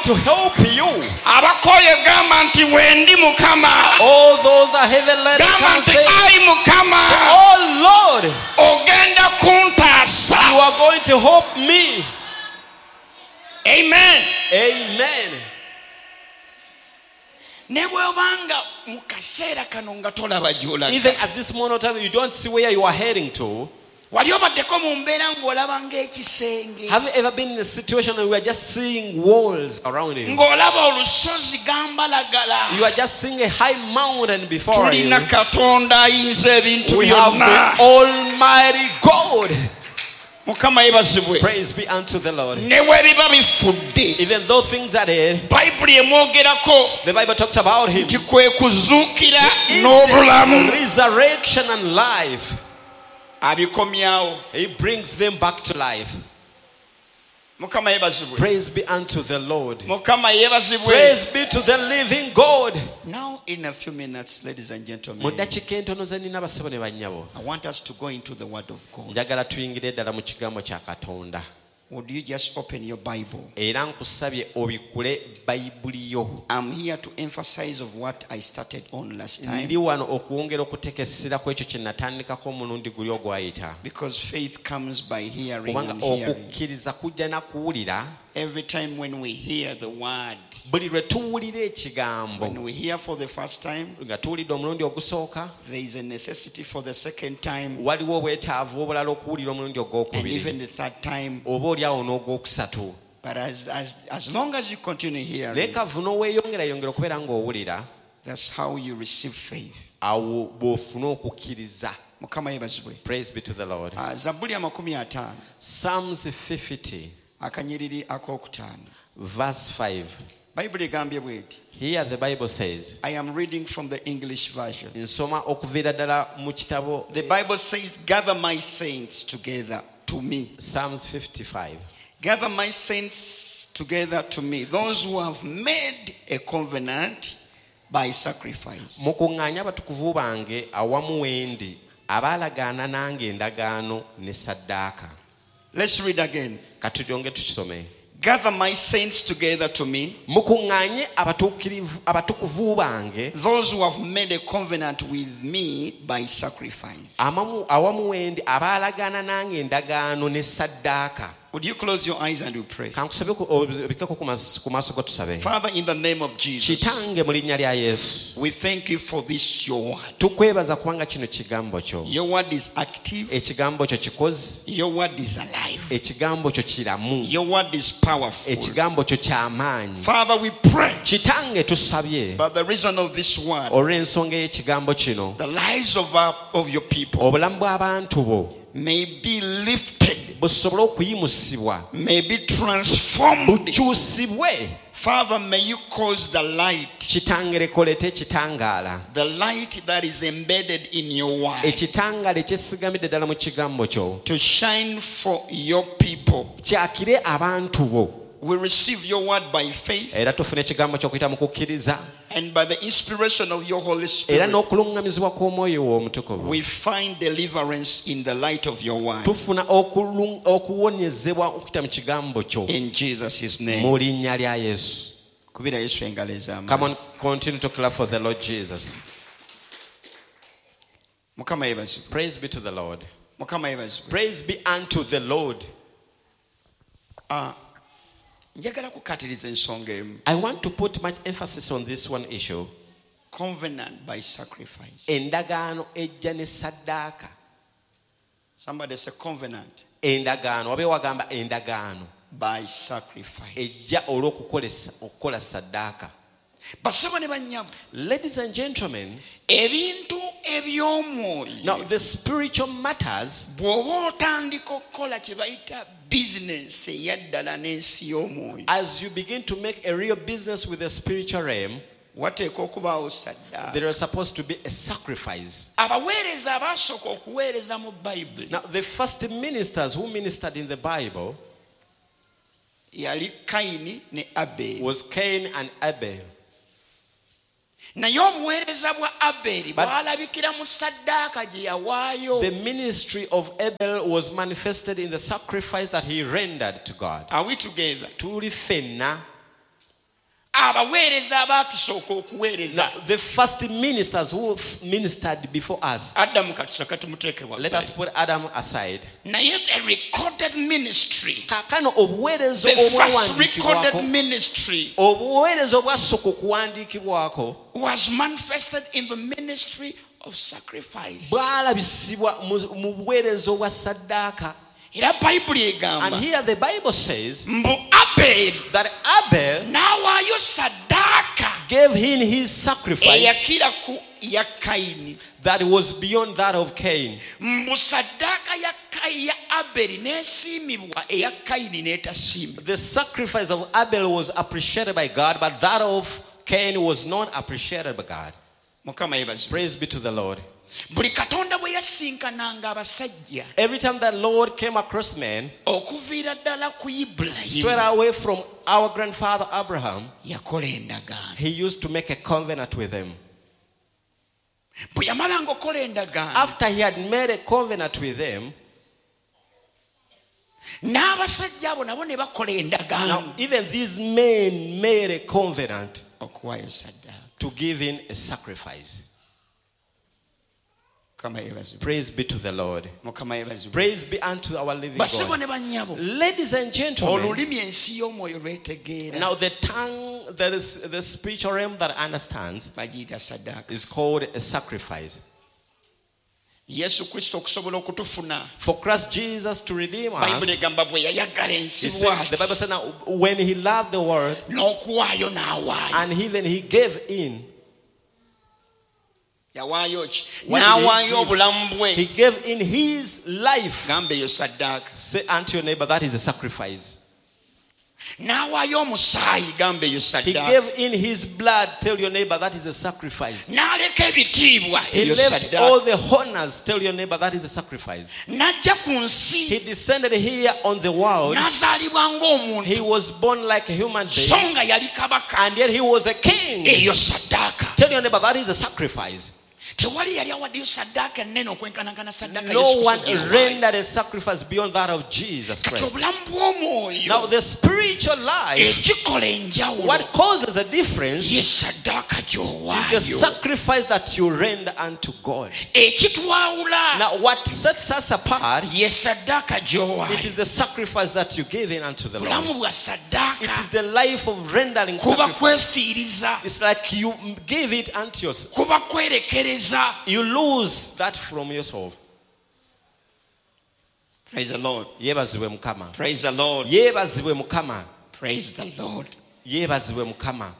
to help you. abakoye gamba nti wendi mukama All those that haven't let gamba it nti say, ayi mukama oh Lord, ogenda kuntaasa. you are going to help me. Amen. Amen. ne bw'obanga mu kaseera kano nga tolaba gy'olaga Even at this moment of time, you don't see where you are heading to. wali obaddeko mu mbeera ng'olaba ng'ekisenge Have you ever been in a situation where we are just seeing walls around you? ng'olaba olusozi gambalagala. You are just seeing a high mountain before you. tulina katonda ayinza ebintu We have byonna. the Almighty God. mukama yebazibwe. Praise be unto the Lord. ne bwebiba bifudde Even though things are dead, bayibuli emwogerako the Bible talks about him. nti kwe kuzuukira Is n'obulamu. resurrection and life. abikomyawo. He brings them back to life. mukama yebazibwe. Praise be unto the Lord. mukama yebazibwe. Praise be to the living God. Now in a few minutes, ladies and Mu gentlemen, ddakiika entono ze nina basebo ne bannyabo. I want us to go into the word of God. Njagala tuyingire ddala mu kigambo kya Katonda. Would you just open your Bible? Era nkusabye obikule bayibuli yo. I'm here to emphasize of what I started on last time, Ndi wano okwongera okutekesera ku ekyo kye natandikako omulundi guli ogwayita. because faith comes by hearing Kubanga and hearing. okukkiriza kujja na kuwulira. Every time when we hear the word, Buli lwe tuwulira ekigambo when we hear for the first time, nga tuwulidde omulundi ogusooka, there is a necessity for the second time, waliwo obwetaavu obulala okuwulira omulundi and ogwokubiri even the third time. oba oliawo n'ogwokusatu. But as long as you continue Naye hearing, kavu n'oweeyongerayongera okubeera ng'owulira, that's how you receive faith. awo bw'ofuna okukkiriza. Mukama yebazibwe. Praise be to the Lord. Zabuli amakumi ataano Psalms 50 akanyiriri akokutaano. verse 5. Bayibuli egambye bw'eti. Here the Bible says, I am reading from the English version. nsoma okuviira ddala mu kitabo The Bible says, gather my saints together to me. Psalms 55. Gather my saints together to me. Those who have made a covenant by sacrifice. Mukuŋŋaanye abatukuvu bange awamu wendi abaalagaana nange endagaano ne saddaaka. Let's read again. Katujonge tukisome. Gather my saints together to me. Mukuŋŋaanye abatukuvu bange Those who have made a covenant with me by sacrifice. awamu wendi abaalagaana nange endagaano ne saddaaka. Would you close your eyes and you pray? Kankusabe obikeko ku maaso go tusabe. Father, in the name of Jesus, Kitange mu linnya lya Yesu, we thank you for this, your word. tukwebaza kubanga kino kigambo kyo. Your word is active. Ekigambo kyo kikozi, Your word is alive. ekigambo kyo kiramu, Your word is powerful. ekigambo kyo ky'amaanyi. Father, we pray Kitange tusabye by the reason of this word, olw'ensonga y'ekigambo kino, the lives of your people obulamu bw'abantu bo may be lifted, busobole okuyimusibwa, may be transformed. bukyusibwe. Father, may you cause the light, Kitange lekolete ekitangaala, the light that is embedded in your word, ekitangaala ekyesigamidde ddala mu kigambo kyo, to shine for your people. kyakire abantu bo. We receive your word by faith Era tufuna ekigambo ky'okuyita mu kukkiriza, and by the inspiration of your Holy era Spirit. n'okuluŋŋamizibwa kw'omwoyo wo omutukuvu. We find deliverance in the light of your word. Tufuna okuwonyezebwa okuyita mu kigambo kyo In Jesus' name. mu linnya lya Yesu. Kubira Yesu engalo ez'amaanyi. Come on, continue to clap for the Lord Jesus. Mukama yebazibwe. Praise be to the Lord. Mukama yebazibwe. Praise be unto the Lord. Njagala kukatiriza ensonga emu. I want to put much emphasis on this one issue. Covenant by sacrifice. Endagaano ejja ne saddaaka. Somebody say covenant Endagaano, wabe wagamba endagaano by sacrifice. ejja olw'okukola saddaaka. Basebo ne bannyabo. Ladies and gentlemen, Ebintu eby'omwoyo. now the spiritual matters, Bw'oba otandika okukola kye bayita bizinensi eyaddala n'ensi y'omwoyo. as you begin to make a real business with the spiritual realm, Wateeka okubaawo saddaaka. there is supposed to be a sacrifice. Abaweereza abaasooka okuweereza mu Bayibuli Now the first ministers who ministered in the Bible yali Kayini ne Aberi. was Cain and Abel. Naye obuweereza bwa Aberi But- bwalabikira mu saddaaka gye yawaayo. The ministry of Abel was manifested in the sacrifice that he rendered to God. Are we together? Tuli fenna. abaweereza abatusooka okuweereza. Now, the first ministers who ministered before us. Adamu katusooka tumuteeke waggulu. Let us put Adam aside. Naye the recorded ministry, Kaakano obuweereza the first recorded obwawandiikibwako, ministry obuweereza obwasooka okuwandiikibwako was manifested in the ministry of sacrifice. bwalabisibwa mu buweereza obwa ssaddaaka. Era Bayibuli And egamba here the Bible says mbu Abel that Abel n'awaayo saddaaka gave him his sacrifice eyakira ku ya Kayini. that was beyond that of Cain. Mbu saddaaka ya Abeli n'esiimibwa eya Kayini n'etasiimibwa. The sacrifice of Abel was appreciated by God, but that of Cain was not appreciated by God. Mukama yeebazibwe. Praise be to the Lord. Buli Katonda bwe yasinkananga abasajja Every time that Lord came across men, okuviira ddala ku straight Ibulayimu away from our grandfather Abraham, yakola endagaano. he used to make a covenant with them. Bwe yamalanga okola endagaano After he had made a covenant with them, n'abasajja abo nabo ne bakola endagaano now even these men made a covenant okuwaayo saddaaka. to give in a sacrifice. Mukama yeebazibwe. Praise be to the Lord. Mukama yeebazibwe. Praise be unto our living Basebo God. ne bannyabo, Ladies and gentlemen, olulimi ensi y'omwoyo lwetegeera now the tongue that is the spiritual realm that understands bagiyita saddaaka. is called a sacrifice. Yesu Kristo okusobola okutufuna, For Christ Jesus to redeem Bayibuli us, egamba bwe yayagala he ensi said, the Bible bw'ati said now, when he loved the world, n'okuwaayo n'awaayo. and even he gave in, Yawaayo ki? What did he N'awaayo give? obulamu he bwe. gave in his life. Gamba eyo saddaaka. Say unto your neighbor, that is a sacrifice. N'awaayo omusaayi. Gamba eyo He saddaaka. gave in his blood. Tell your neighbor, that is a sacrifice. N'aleka ebitiibwa. He Eyo left all saddaaka. the honors. Tell your neighbor, that is a sacrifice. N'ajja ku nsi He descended here on the world. n'azaalibwa ng'omuntu He was born like a human so being, nga yali kabaka. and yet he was a king. Eyo saddaaka. Tell your neighbor, that is a sacrifice. Tewali yali awaddeyo saddaaka ennene okwenkanagana saddaaka No Yesu one Kristo gye yawaayo. rendered a sacrifice beyond that of Jesus Kati Christ. obulamu bw'omwoyo Now, the spiritual life, ekikola enjawulo what causes a difference ye is saddaaka the gy'owaayo. sacrifice that you render unto God. Ekitwawula Now, what sets us apart, ye saddaaka it gy'owaayo. is the sacrifice that you give in unto the Lord. Bulamu bwa It is saddaaka the life of rendering kuba sacrifice. kwefiiriza, It's like you give it unto yourself. kuba kwerekereza. You lose that from yourself. Praise the Lord. Yebazibwe Mukama. Praise the Lord. Yebazibwe Mukama. Praise the Lord. Yebazibwe Mukama.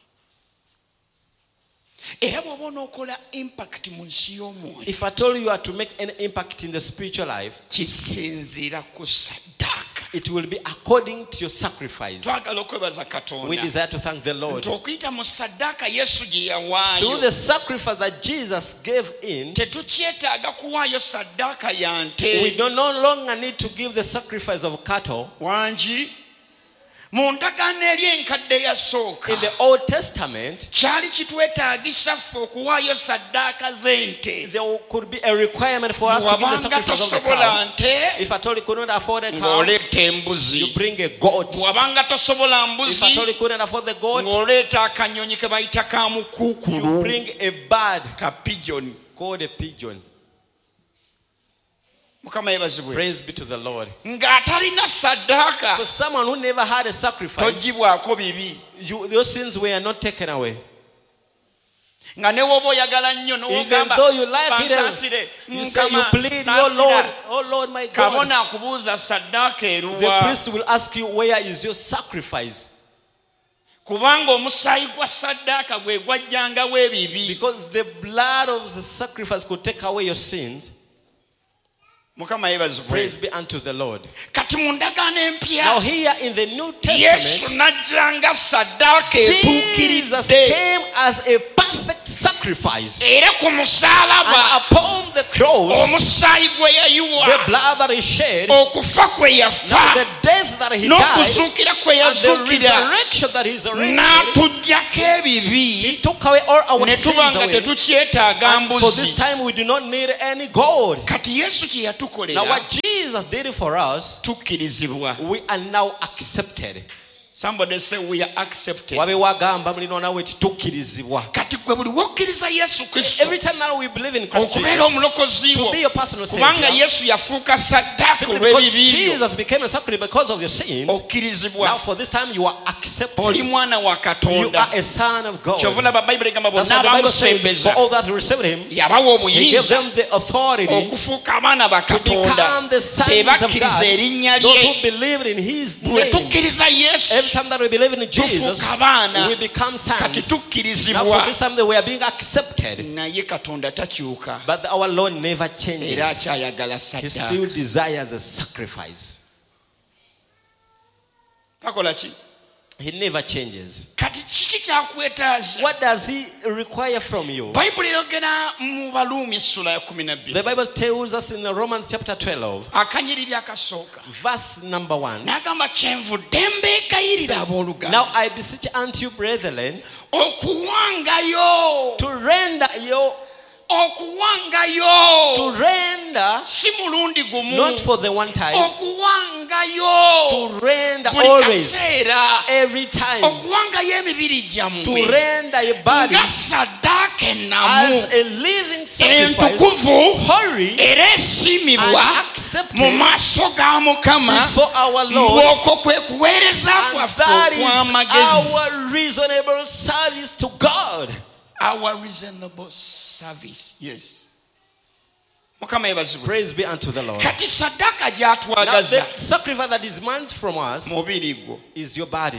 Era bw'oba onookola impact mu nsi y'omwoyo, If I told you are to make an impact in the spiritual life, kisinziira ku saddaaka. it will be according to your sacrifice. Twagala okwebaza We Katonda desire to thank the Lord. nti okuyita mu saddaaka Yesu gye Through yawaayo, the sacrifice that Jesus gave in, tetukyetaaga kuwaayo saddaaka ya we nte. no longer need to give the sacrifice of cattle. Wangi mu ndagaano eri enkadde yasooka In the Old Testament, kyali kitwetaagisa ffe okuwaayo saddaaka z'ente. there could be a requirement for us to give the Bw'abanga sacrifice of the tosobola cow. nte If I told you couldn't afford a cow, ng'oleeta you embuzi. bring a goat. Bw'abanga tosobola If I told mbuzi you couldn't afford the goat, ng'oleeta akanyonyi ke bayita ka you mukuukulu, bring a bird ka pijoni. called a pigeon. Mukama yeebazibwe. Praise be to the Lord. Ng'atalina saddaaka For someone who never had a sacrifice, togibwako bibi. those sins were not taken away. Nga ne woba oyagala nnyo Even n'ogamba though you like it, bansaasire, you say you Mukama, plead, your Lord, saasira. oh Lord my God. Kabona akubuuza saddaaka The eruwa. priest will ask you, where is your sacrifice? Kubanga omusaayi gwa saddaaka gwe gwajjangawo ebibi. Because the blood of the sacrifice could take away your sins. Mukama yeebazibwe. Praise be unto the Lord. Kati mu ndagaano Now empya here in the New Yesu Testament, n'ajjanga saddaaka Jesus etuukiridde. came as a perfect sacrifice. Era ku musaalaba And upon the cross, omusaayi gwe the yayiwa, blood that he shed, okufa kwe now yafa, the death that he died, n'okuzuukira kwe and the yazuukira, resurrection that he's resurrected, n'atuggyako he ebibi, took away all our ne sins tuba nga away. tetukyetaaga And for this mbuzi. time we do not need any gold. Kati Yesu kye Now yatukolera what Jesus did for us, tukkirizibwa. we are now accepted. Somebody say we are accepted. wabe wagamba mulino nawe titukkirizibwa. Kati gwe buli wokkiriza Yesu Kristo Every time that we believe in Christ okubeera Jesus, omulokozi to wo be your personal kubanga savior, Yesu yafuuka saddaaka simply because olw'ebibi byo Jesus became a sacrifice because of your sins, okkirizibwa now for this time you are accepted. oli mwana wa You Katonda. are a son of God. Kyova olaba Bayibuli egamba That's bonna what the Bible says. abamusembeza For all that received him, yabawa he gave obuyinza them the authority okufuuka abaana ba to become Katonda the sons be of God. bakkiriza erinnya Those lye. who believed in his bwe name. tukkiriza Every Yesu time that we believe in Jesus, tufuuka abaana we become kati sons. Now tukkirizibwa for this time that we are being accepted. naye Katonda takyuka But our Lord never changes. era akyayagala He saddaaka. still desires a sacrifice. takola ki He never changes. kati kiki kyakwetaaza? What does he require from you? Bayibuli eyogera mu Baluumi essula ya 12 The Bible tells us in Romans chapter 12, akanyiriri akasooka verse number 1. n'agamba kyenvudde mbeegayirira abooluganda Now I beseech unto you, brethren, okuwangayo to render si mulundi gumu not for the one time, okuwangayo to render buli always, kaseera every time, okuwangayo emibiri to gyammwe render your body nga saddaaka ennamu as a living sacrifice, entukuvu holy era esiimibwa and accepted mu maaso ga Mukama. before our Lord, ng'okwo kwe kuweereza and kwaffe that is okw'amagezi. our reasonable service to God. Our reasonable service. Yes. Mukama yebazibwe. Praise be unto the Lord. Kati saddaaka Now, gy'atwagaza the sacrifice that is demands from us mubiri gwo is your body.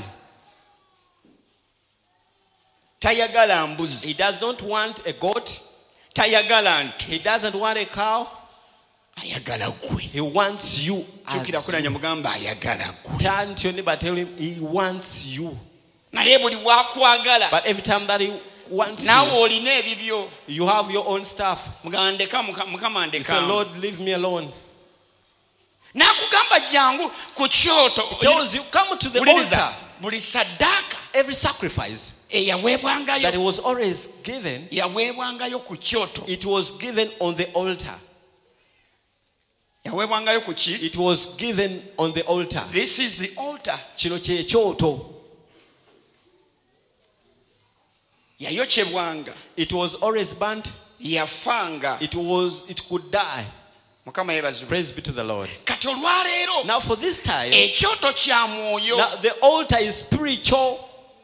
tayagala He mbuzi, does not want a goat. tayagala nte, He doesn't want a cow. ayagala gwe. He wants you. Kyukira As kunanya mugamba ayagala gwe. turn to your neighbor, tell him he wants you. Naye buli bw'akwagala But every time that he wants naawe you, olina ebibyo. you have your own stuff. Mugamba ndeka Mukama You say, ndeka. Lord, leave me alone. N'akugamba jangu ku kyoto. He tells you, come to the Wuliriza, altar. buli saddaaka Every sacrifice that he eyaweebwangayo was always given, yaweebwangayo ku kyoto. it was given on the altar. Yaweebwangayo ku ki? It was given on the altar. This is the altar. Kino kye kyoto. Yayokyebwanga, It was always burnt. yafanga. It could die. Mukama yebazibwe. Praise be to the Lord. Kati olwaleero Now for this time, ekyoto kya mwoyo. now the altar is spiritual.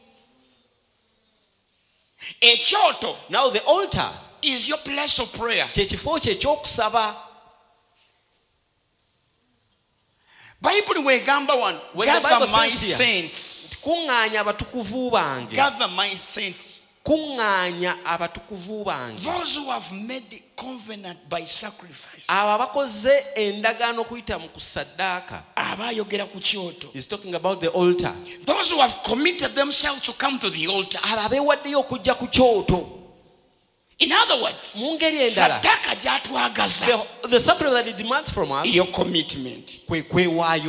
Ekyoto Now the altar, is your place of prayer. kye kifo kye ekyokusaba. Bayibuli weegamba wano, When the gather Bible my says here, saints. kuŋŋaanya abatukuvu bange. Gather my saints. Kuŋŋaanya abatukuvu bange. Those who have made covenant by sacrifice. Abo abakoze endagaano okuyita mu kusaddaaka. Abaayogera ku kyoto. He's talking about the altar. Those who have committed themselves to come to the altar. Abo abeewaddeyo okujja ku kyoto. In other words, Mu ngeri endala, saddaaka gy'atwagaza the sacrifice that he demands from us your commitment. kwe kwewaayo.